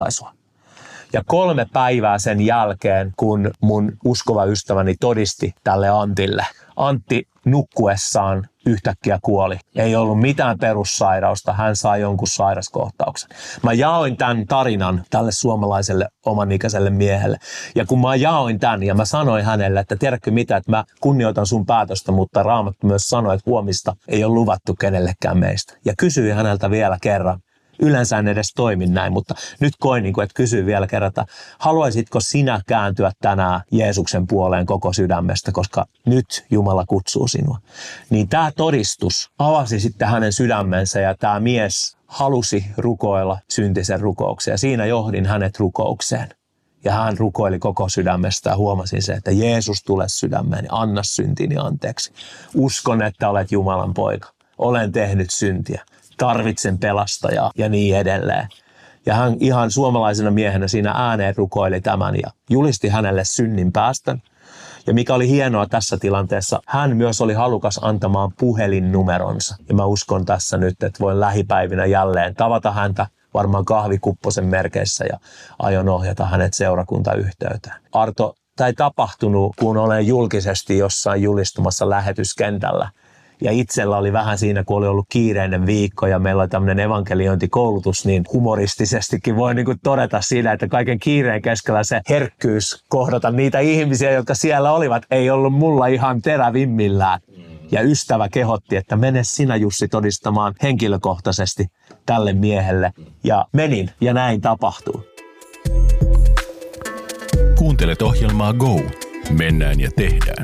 ratkaisua. Ja 3 päivää sen jälkeen, kun mun uskova ystäväni todisti tälle Antille, Antti nukkuessaan yhtäkkiä kuoli. Ei ollut mitään perussairausta, hän sai jonkun sairaskohtauksen. Mä jaoin tämän tarinan tälle suomalaiselle omanikäiselle miehelle. Ja kun mä jaoin tämän ja mä sanoin hänelle, että tiedätkö mitä, että mä kunnioitan sun päätöstä, mutta Raamattu myös sanoi, että huomista ei ole luvattu kenellekään meistä. Ja kysyin häneltä vielä kerran. Yleensä en edes toimi näin, mutta nyt koin, että kysyin vielä kerran, että haluaisitko sinä kääntyä tänään Jeesuksen puoleen koko sydämestä, koska nyt Jumala kutsuu sinua. Niin tämä todistus avasi sitten hänen sydämensä ja tämä mies halusi rukoilla syntisen rukouksen ja siinä johdin hänet rukoukseen. Ja hän rukoili koko sydämestä ja huomasin se, että Jeesus tule sydämeen ja anna syntini anteeksi. Uskon, että olet Jumalan poika. Olen tehnyt syntiä. Tarvitsen pelastajaa ja niin edelleen. Ja hän ihan suomalaisena miehenä siinä ääneen rukoili tämän ja julisti hänelle synnin päästön. Ja mikä oli hienoa tässä tilanteessa, hän myös oli halukas antamaan puhelinnumeronsa. Ja mä uskon tässä nyt, että voin lähipäivinä jälleen tavata häntä varmaan kahvikupposen merkeissä ja aion ohjata hänet seurakuntayhteyteen. Arto, tämä ei tapahtunut, kun olen julkisesti jossain julistumassa lähetyskentällä. Ja itsellä oli vähän siinä, kun oli ollut kiireinen viikko ja meillä oli tämmöinen evankeliointikoulutus, niin humoristisestikin voi todeta siinä, että kaiken kiireen keskellä se herkkyys kohdata niitä ihmisiä, jotka siellä olivat, ei ollut mulla ihan terävimmillään. Ja ystävä kehotti, että mene sinä Jussi todistamaan henkilökohtaisesti tälle miehelle. Ja menin ja näin tapahtuu. Kuuntelet ohjelmaa Go. Mennään ja tehdään.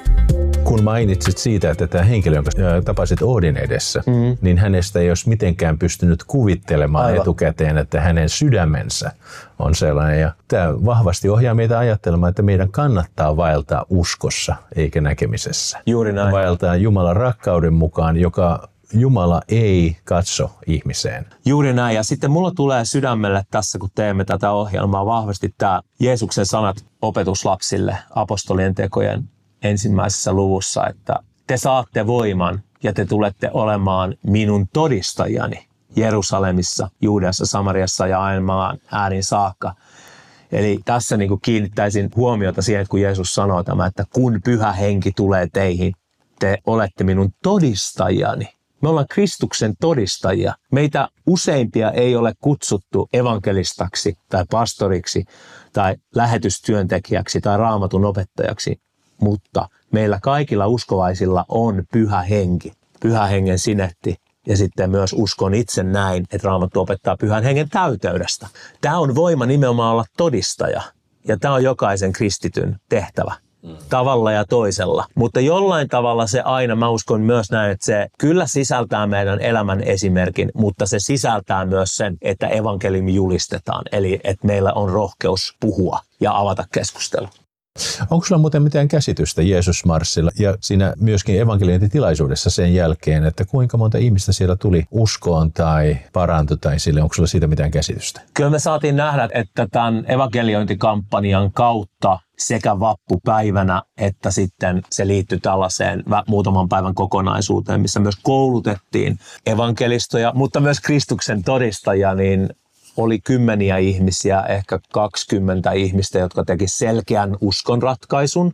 Kun mainitsit siitä, että tämä henkilö, jonka tapasit Oodin edessä, niin hänestä ei olisi mitenkään pystynyt kuvittelemaan etukäteen, että hänen sydämensä on sellainen. Ja tämä vahvasti ohjaa meitä ajattelemaan, että meidän kannattaa vaeltaa uskossa eikä näkemisessä. Juuri näin. Vaeltaa Jumalan rakkauden mukaan, joka Jumala ei katso ihmiseen. Juuri näin. Ja sitten mulla tulee sydämelle tässä, kun teemme tätä ohjelmaa, vahvasti tämä Jeesuksen sanat opetuslapsille apostolien tekojen 1. luvussa, että te saatte voiman ja te tulette olemaan minun todistajani Jerusalemissa, Juudeassa, Samariassa ja maan äärin saakka. Eli tässä kiinnittäisin huomiota siihen, kun Jeesus sanoo tämä, että kun Pyhä Henki tulee teihin, te olette minun todistajani. Me ollaan Kristuksen todistajia. Meitä useimpia ei ole kutsuttu evankelistaksi tai pastoriksi tai lähetystyöntekijäksi tai raamatun opettajaksi. Mutta meillä kaikilla uskovaisilla on Pyhä Henki, Pyhän Hengen sinetti ja sitten myös uskon itse näin, että Raamattu opettaa Pyhän Hengen täyteydestä. Tämä on voima nimenomaan olla todistaja ja tämä on jokaisen kristityn tehtävä tavalla ja toisella. Mutta jollain tavalla se aina, mä uskon myös näin, että se kyllä sisältää meidän elämän esimerkin, mutta se sisältää myös sen, että evankeliumi julistetaan. Eli että meillä on rohkeus puhua ja avata keskustelua. Onko sulla muuten mitään käsitystä Jeesusmarssilla ja siinä myöskin evankeliointitilaisuudessa sen jälkeen, että kuinka monta ihmistä siellä tuli uskoon tai parantui tai sille, onko sulla siitä mitään käsitystä? Kyllä me saatiin nähdä, että tämän evankeliointikampanjan kautta sekä vappupäivänä että sitten se liittyi tällaiseen muutaman päivän kokonaisuuteen, missä myös koulutettiin evankelistoja, mutta myös Kristuksen todistajia, niin oli 10 ihmisiä, ehkä 20 ihmistä, jotka teki selkeän uskonratkaisun.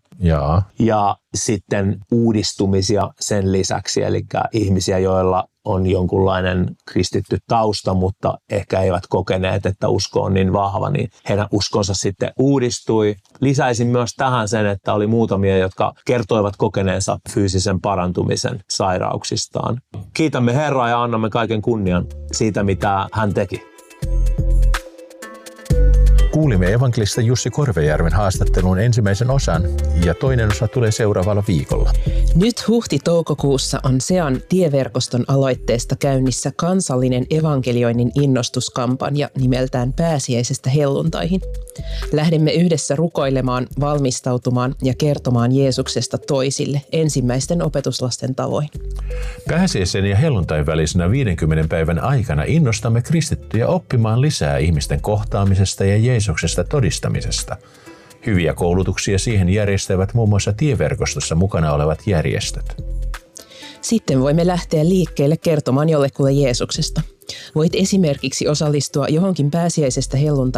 Ja sitten uudistumisia sen lisäksi, eli ihmisiä, joilla on jonkunlainen kristitty tausta, mutta ehkä eivät kokeneet, että usko on niin vahva, niin heidän uskonsa sitten uudistui. Lisäisin myös tähän sen, että oli muutamia, jotka kertoivat kokeneensa fyysisen parantumisen sairauksistaan. Kiitämme Herraa ja annamme kaiken kunnian siitä, mitä hän teki. Kuulimme evankelista Jussi Korvejärven haastattelun ensimmäisen osan ja toinen osa tulee seuraavalla viikolla. Nyt huhti-toukokuussa on SEAN tieverkoston aloitteesta käynnissä kansallinen evankelioinnin innostuskampanja nimeltään Pääsiäisestä helluntaihin. Lähdemme yhdessä rukoilemaan, valmistautumaan ja kertomaan Jeesuksesta toisille ensimmäisten opetuslasten tavoin. Pääsiäisen ja helluntain välisenä 50 päivän aikana innostamme kristittyjä oppimaan lisää ihmisten kohtaamisesta ja Jeesuksesta todistamisesta. Hyviä koulutuksia siihen järjestävät muun muassa tieverkostossa mukana olevat järjestöt. Sitten voimme lähteä liikkeelle kertomaan jollekulle Jeesuksesta. Voit esimerkiksi osallistua johonkin pääsiäisestä helluntaista